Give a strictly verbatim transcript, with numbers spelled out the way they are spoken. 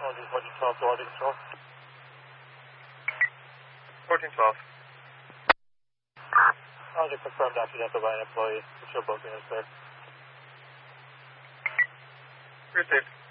Apologies, fourteen twelve, Dorothy Control. fourteen twelve. I'll just confirmed accidental by an employee. Show booking is clear. Received.